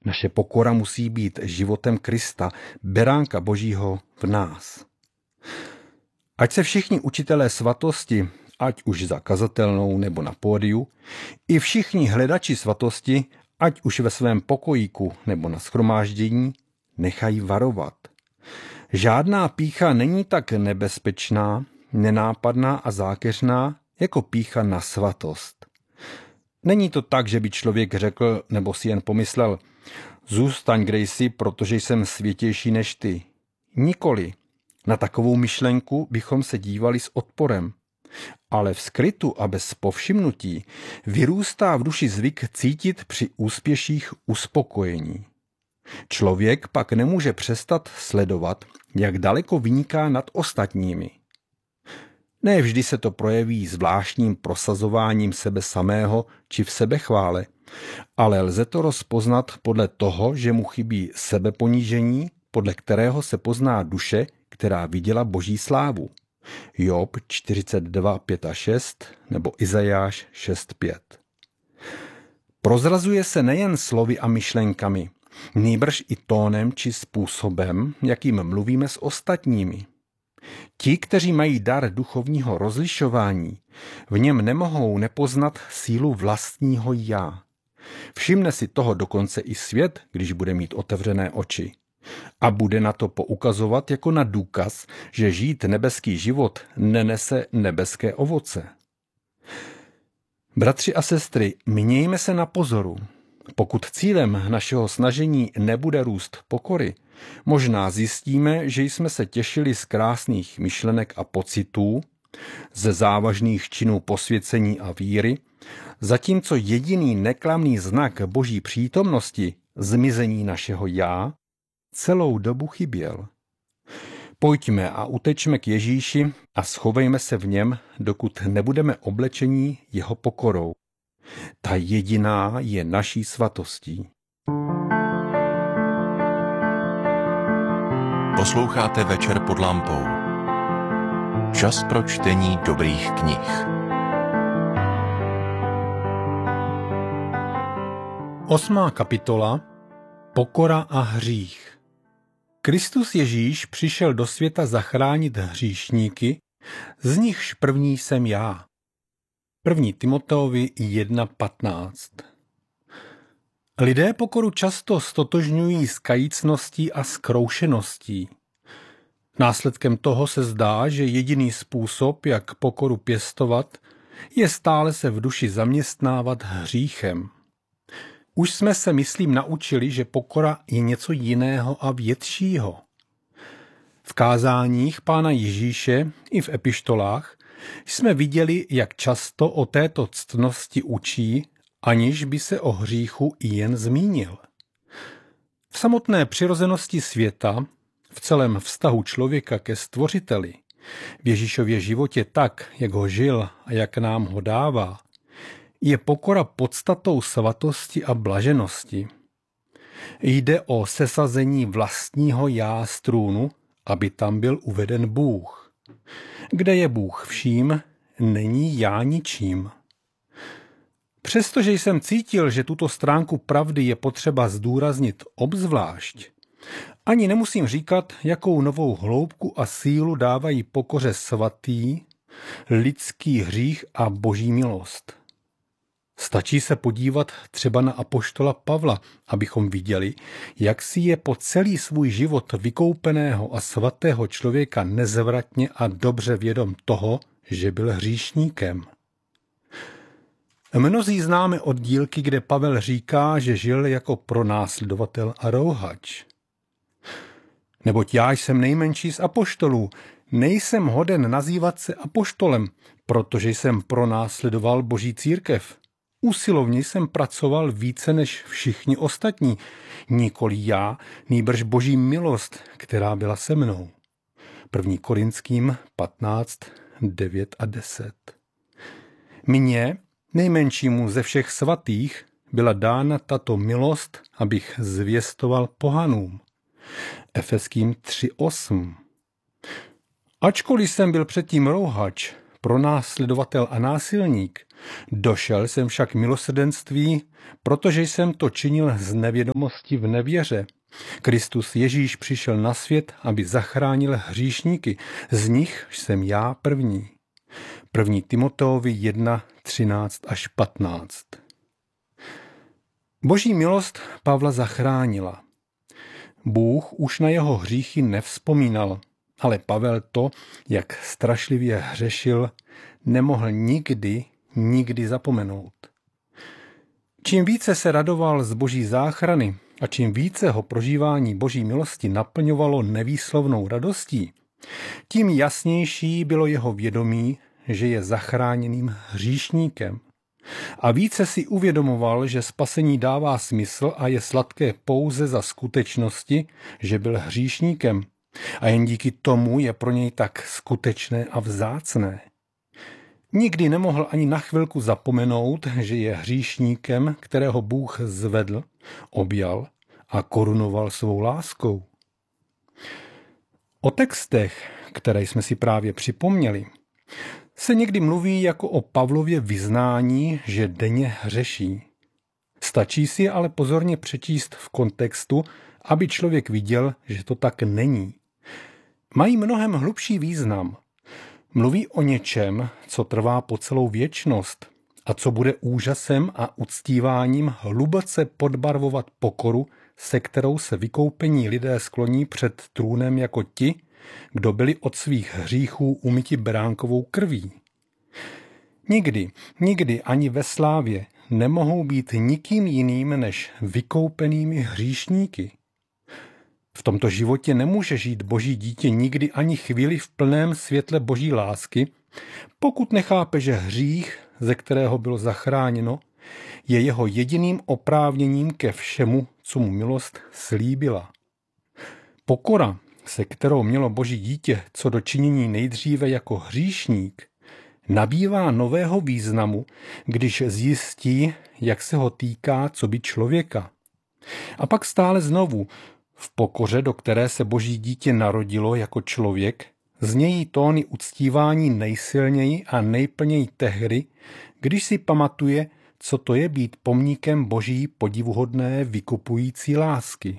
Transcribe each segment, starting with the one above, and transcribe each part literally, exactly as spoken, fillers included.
Naše pokora musí být životem Krista, beránka Božího v nás. Ať se všichni učitelé svatosti, ať už za kazatelnou nebo na pódiu, i všichni hledači svatosti, ať už ve svém pokojíku nebo na shromáždění, nechají varovat. Žádná pýcha není tak nebezpečná, nenápadná a zákeřná, jako pýcha na svatost. Není to tak, že by člověk řekl nebo si jen pomyslel, zůstaň, kde jsi, protože jsem světější než ty. Nikoli. Na takovou myšlenku bychom se dívali s odporem. Ale v skrytu a bez povšimnutí vyrůstá v duši zvyk cítit při úspěších uspokojení. Člověk pak nemůže přestat sledovat, jak daleko vyniká nad ostatními. Ne vždy se to projeví zvláštním prosazováním sebe samého či v sebechvále, ale lze to rozpoznat podle toho, že mu chybí sebeponížení, podle kterého se pozná duše, která viděla Boží slávu. Job čtyřicet dva, pět a šest nebo Izajáš šest, pět. Prozrazuje se nejen slovy a myšlenkami, nýbrž i tónem či způsobem, jakým mluvíme s ostatními. Ti, kteří mají dar duchovního rozlišování, v něm nemohou nepoznat sílu vlastního já. Všimne si toho dokonce i svět, když bude mít otevřené oči. A bude na to poukazovat jako na důkaz, že žít nebeský život nenese nebeské ovoce. Bratři a sestry, mějme se na pozoru. Pokud cílem našeho snažení nebude růst pokory, možná zjistíme, že jsme se těšili z krásných myšlenek a pocitů, ze závažných činů posvěcení a víry, zatímco jediný neklamný znak Boží přítomnosti, zmizení našeho já, celou dobu chyběl. Pojďme a utečme k Ježíši a schovejme se v něm, dokud nebudeme oblečení jeho pokorou. Ta jediná je naší svatostí. Posloucháte Večer pod lampou. Čas pro čtení dobrých knih. Osmá kapitola. Pokora a hřích. Kristus Ježíš přišel do světa zachránit hříšníky, z nichž první jsem já. První Timoteovi jedna patnáct. Lidé pokoru často stotožňují s kajícností a zkroušeností. Následkem toho se zdá, že jediný způsob, jak pokoru pěstovat, je stále se v duši zaměstnávat hříchem. Už jsme se, myslím, naučili, že pokora je něco jiného a většího. V kázáních Pána Ježíše i v epištolách jsme viděli, jak často o této ctnosti učí, aniž by se o hříchu i jen zmínil. V samotné přirozenosti světa, v celém vztahu člověka ke Stvořiteli, v Ježíšově životě tak, jak ho žil a jak nám ho dává, je pokora podstatou svatosti a blaženosti. Jde o sesazení vlastního já z trůnu, aby tam byl uveden Bůh. Kde je Bůh vším, není já ničím. Přestože jsem cítil, že tuto stránku pravdy je potřeba zdůraznit obzvlášť, ani nemusím říkat, jakou novou hloubku a sílu dávají pokoře svatý, lidský hřích a boží milost. Stačí se podívat třeba na apoštola Pavla, abychom viděli, jak si je po celý svůj život vykoupeného a svatého člověka nezvratně a dobře vědom toho, že byl hříšníkem. Mnozí známe oddílky, kde Pavel říká, že žil jako pronásledovatel a rouhač. Neboť já jsem nejmenší z apoštolů, nejsem hoden nazývat se apoštolem, protože jsem pronásledoval Boží církev. Usilovně jsem pracoval více než všichni ostatní, nikoli já, nýbrž Boží milost, která byla se mnou. první Korinským patnáct, devět a deset. Mně, nejmenšímu ze všech svatých, byla dána tato milost, abych zvěstoval pohanům. Efeským tři osm. Ačkoliv jsem byl předtím rouhač, pronásledovatel a násilník, Došel jsem však k milosrdenství, protože jsem to činil z nevědomosti v nevěře. Kristus Ježíš přišel na svět, aby zachránil hříšníky. Z nich jsem já první. První Timoteovi jedna, třináct až patnáct. Boží milost Pavla zachránila. Bůh už na jeho hříchy nevzpomínal, ale Pavel to, jak strašlivě hřešil, nemohl nikdy, nikdy zapomenout. Čím více se radoval z boží záchrany a čím více ho prožívání boží milosti naplňovalo nevýslovnou radostí, tím jasnější bylo jeho vědomí, že je zachráněným hříšníkem. A více si uvědomoval, že spasení dává smysl a je sladké pouze za skutečnosti, že byl hříšníkem. A jen díky tomu je pro něj tak skutečné a vzácné. Nikdy nemohl ani na chvilku zapomenout, že je hříšníkem, kterého Bůh zvedl, objal a korunoval svou láskou. O textech, které jsme si právě připomněli, se někdy mluví jako o Pavlově vyznání, že denně hřeší. Stačí si ale pozorně přečíst v kontextu, aby člověk viděl, že to tak není. Mají mnohem hlubší význam. Mluví o něčem, co trvá po celou věčnost a co bude úžasem a uctíváním hluboce podbarvovat pokoru, se kterou se vykoupení lidé skloní před trůnem jako ti, kdo byli od svých hříchů umyti beránkovou krví. Nikdy, nikdy ani ve slávě nemohou být nikým jiným než vykoupenými hříšníky. V tomto životě nemůže žít boží dítě nikdy ani chvíli v plném světle boží lásky, pokud nechápe, že hřích, ze kterého bylo zachráněno, je jeho jediným oprávněním ke všemu, co mu milost slíbila. Pokora, se kterou mělo boží dítě co do činění nejdříve jako hříšník, nabývá nového významu, když zjistí, jak se ho týká coby člověka. A pak stále znovu, v pokoře, do které se boží dítě narodilo jako člověk, znějí tóny uctívání nejsilněji a nejplněji tehdy, když si pamatuje, co to je být pomníkem boží podivuhodné vykupující lásky.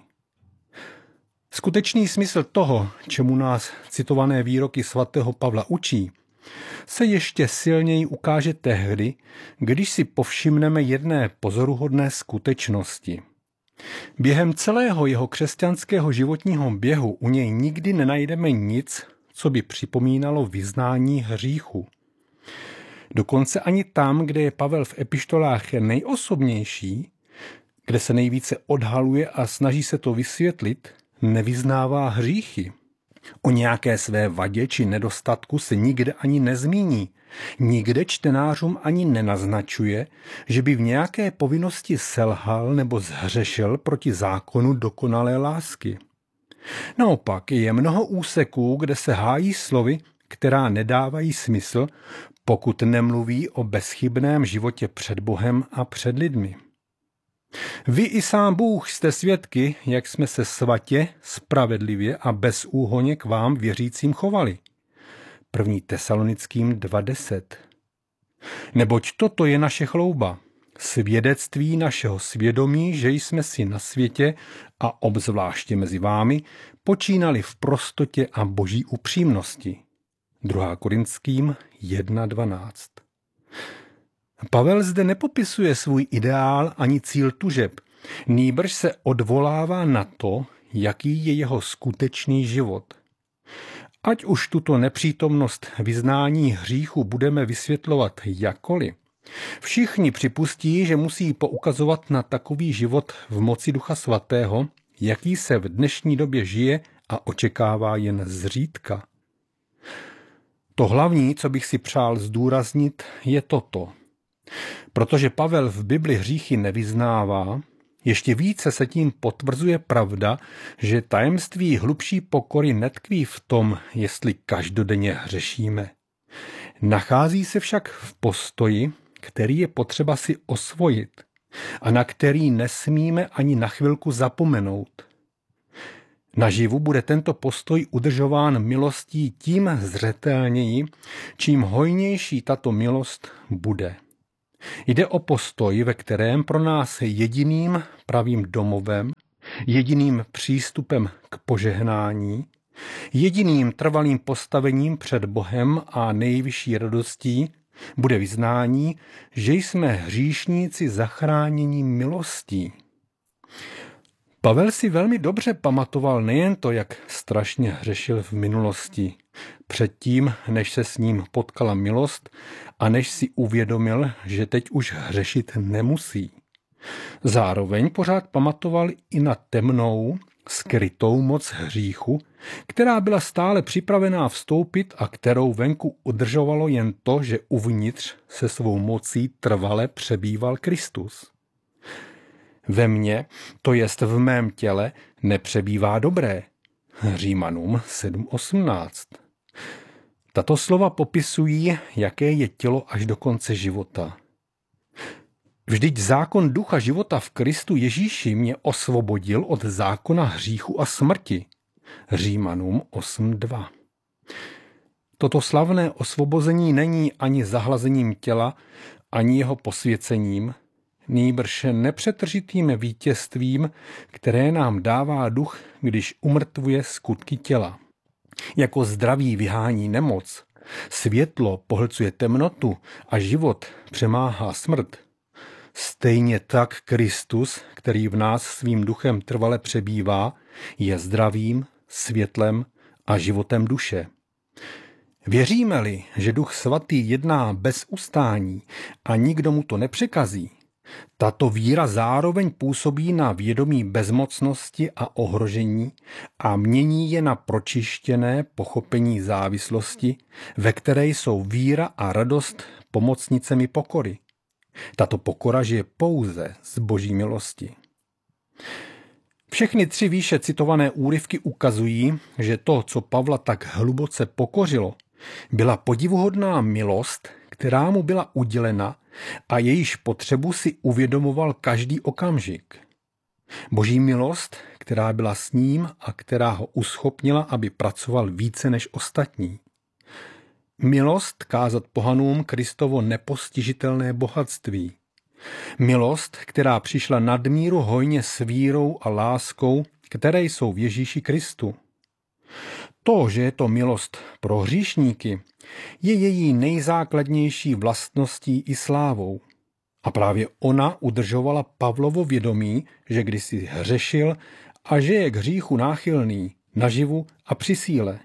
Skutečný smysl toho, čemu nás citované výroky svatého Pavla učí, se ještě silněji ukáže tehdy, když si povšimneme jedné pozoruhodné skutečnosti. Během celého jeho křesťanského životního běhu u něj nikdy nenajdeme nic, co by připomínalo vyznání hříchu. Dokonce ani tam, kde je Pavel v epištolách nejosobnější, kde se nejvíce odhaluje a snaží se to vysvětlit, nevyznává hříchy. O nějaké své vadě či nedostatku se nikde ani nezmíní. Nikde čtenářům ani nenaznačuje, že by v nějaké povinnosti selhal nebo zhřešil proti zákonu dokonalé lásky. Naopak je mnoho úseků, kde se hájí slovy, která nedávají smysl, pokud nemluví o bezchybném životě před Bohem a před lidmi. Vy i sám Bůh jste svědky, jak jsme se svatě, spravedlivě a bezúhonně k vám věřícím chovali. první Tesalonickým dva deset. Neboť toto je naše chlouba, svědectví našeho svědomí, že jsme si na světě a obzvláště mezi vámi počínali v prostotě a boží upřímnosti. druhá Korinským jedna dvanáct. Pavel zde nepopisuje svůj ideál ani cíl tužeb, nýbrž se odvolává na to, jaký je jeho skutečný život. Ať už tuto nepřítomnost vyznání hříchu budeme vysvětlovat jakkoliv, všichni připustí, že musí poukazovat na takový život v moci Ducha Svatého, jaký se v dnešní době žije a očekává jen zřídka. To hlavní, co bych si přál zdůraznit, je toto. Protože Pavel v Bibli hříchy nevyznává, ještě více se tím potvrzuje pravda, že tajemství hlubší pokory netkví v tom, jestli každodenně hřešíme. Nachází se však v postoji, který je potřeba si osvojit a na který nesmíme ani na chvilku zapomenout. Naživu bude tento postoj udržován milostí tím zřetelněji, čím hojnější tato milost bude. Jde o postoj, ve kterém pro nás jediným pravým domovem, jediným přístupem k požehnání, jediným trvalým postavením před Bohem a nejvyšší radostí bude vyznání, že jsme hříšníci zachránění milostí. Pavel si velmi dobře pamatoval nejen to, jak strašně hřešil v minulosti, předtím, než se s ním potkala milost a než si uvědomil, že teď už hřešit nemusí. Zároveň pořád pamatoval i na temnou, skrytou moc hříchu, která byla stále připravená vstoupit a kterou venku udržovalo jen to, že uvnitř se svou mocí trvale přebýval Kristus. Ve mně, to jest v mém těle, nepřebývá dobré. Římanům sedm osmnáct. Tato slova popisují, jaké je tělo až do konce života. Vždyť zákon ducha života v Kristu Ježíši mě osvobodil od zákona hříchu a smrti. Římanům osm dva. Toto slavné osvobození není ani zahlazením těla, ani jeho posvěcením, nýbrž nepřetržitým vítězstvím, které nám dává duch, když umrtvuje skutky těla. Jako zdraví vyhání nemoc, světlo pohlcuje temnotu a život přemáhá smrt. Stejně tak Kristus, který v nás svým duchem trvale přebývá, je zdravím, světlem a životem duše. Věříme-li, že Duch Svatý jedná bez ustání a nikdo mu to nepřekazí, tato víra zároveň působí na vědomí bezmocnosti a ohrožení a mění je na pročištěné pochopení závislosti, ve které jsou víra a radost pomocnicemi pokory. Tato pokora žije pouze z Boží milosti. Všechny tři výše citované úryvky ukazují, že to, co Pavla tak hluboce pokořilo, byla podivuhodná milost, která mu byla udělena a jejíž potřebu si uvědomoval každý okamžik. Boží milost, která byla s ním a která ho uschopnila, aby pracoval více než ostatní. Milost kázat pohanům Kristovo nepostižitelné bohatství. Milost, která přišla nadmíru hojně s vírou a láskou, které jsou v Ježíši Kristu. To, že je to milost pro hříšníky, je její nejzákladnější vlastností i slávou. A právě ona udržovala Pavlovo vědomí, že kdysi hřešil a že je k hříchu náchylný, naživu a při síle.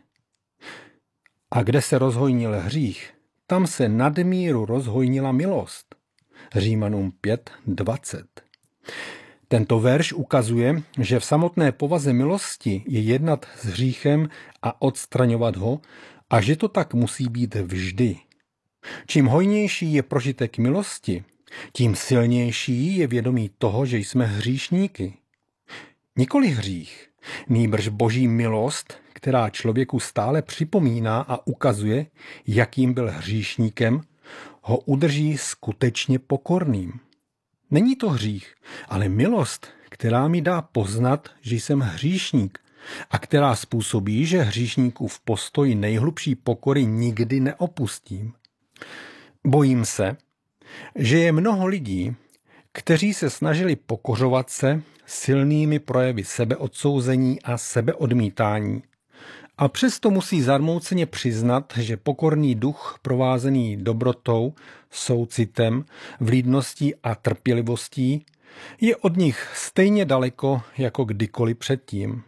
A kde se rozhojnil hřích, tam se nadmíru rozhojnila milost. Římanům pět dvacet. Tento verš ukazuje, že v samotné povaze milosti je jednat s hříchem a odstraňovat ho a že to tak musí být vždy. Čím hojnější je prožitek milosti, tím silnější je vědomí toho, že jsme hříšníky. Nikoli hřích, nýbrž Boží milost, která člověku stále připomíná a ukazuje, jakým byl hříšníkem, ho udrží skutečně pokorným. Není to hřích, ale milost, která mi dá poznat, že jsem hříšník a která způsobí, že hříšníkův postoj nejhlubší pokory nikdy neopustím. Bojím se, že je mnoho lidí, kteří se snažili pokořovat se silnými projevy sebeodsouzení a sebeodmítání. A přesto musí zarmouceně přiznat, že pokorný duch provázený dobrotou, soucitem, vlídností a trpělivostí je od nich stejně daleko jako kdykoliv předtím.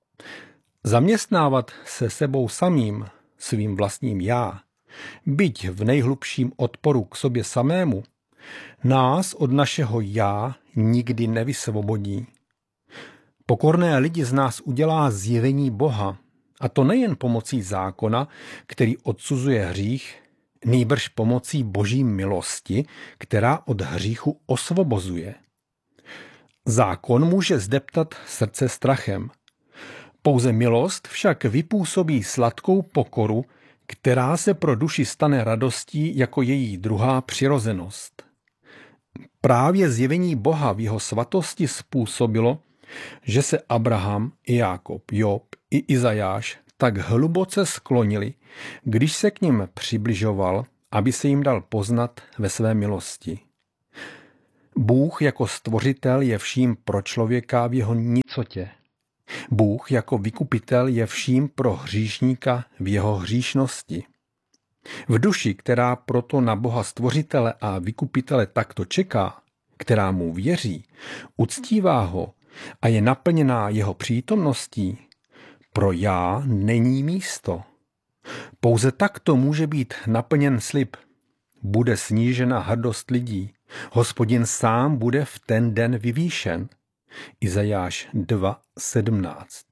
Zaměstnávat se sebou samým, svým vlastním já, byť v nejhlubším odporu k sobě samému, nás od našeho já nikdy nevysvobodí. Pokorné lidi z nás udělá zjevení Boha, a to nejen pomocí zákona, který odsuzuje hřích, nýbrž pomocí Boží milosti, která od hříchu osvobozuje. Zákon může zdeptat srdce strachem. Pouze milost však vypůsobí sladkou pokoru, která se pro duši stane radostí jako její druhá přirozenost. Právě zjevení Boha v jeho svatosti způsobilo, že se Abraham, i Jákob, Job i Izajáš tak hluboce sklonili, když se k nim přibližoval, aby se jim dal poznat ve své milosti. Bůh jako stvořitel je vším pro člověka v jeho nicotě. Bůh jako vykupitel je vším pro hříšníka v jeho hříšnosti. V duši, která proto na Boha stvořitele a vykupitele takto čeká, která mu věří, uctívá ho a je naplněná jeho přítomností, pro já není místo. Pouze takto může být naplněn slib. Bude snížena hrdost lidí. Hospodin sám bude v ten den vyvýšen. Izajáš dva sedmnáct.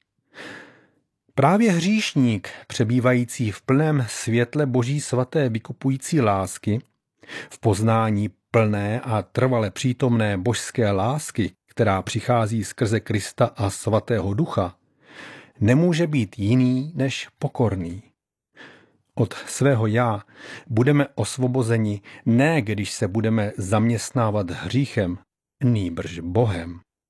Právě hříšník, přebývající v plném světle Boží svaté vykupující lásky, v poznání plné a trvale přítomné božské lásky, která přichází skrze Krista a svatého Ducha, nemůže být jiný než pokorný. Od svého já budeme osvobozeni ne když se budeme zaměstnávat hříchem, nýbrž Bohem.